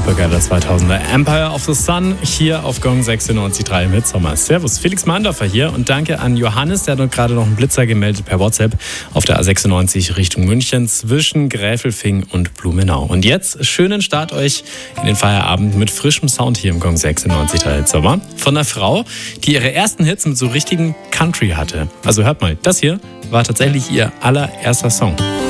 supergeiler 2000er Empire of the Sun hier auf Gong 96.3 im Hitsommer. Servus, Felix Mandorfer hier und danke an Johannes, der hat gerade noch einen Blitzer gemeldet per WhatsApp auf der A96 Richtung München zwischen Gräfelfing und Blumenau. Und jetzt schönen Start euch in den Feierabend mit frischem Sound hier im Gong 96.3 Hitsommer von einer Frau, die ihre ersten Hits mit so richtigen Country hatte. Also hört mal, das hier war tatsächlich ihr allererster Song.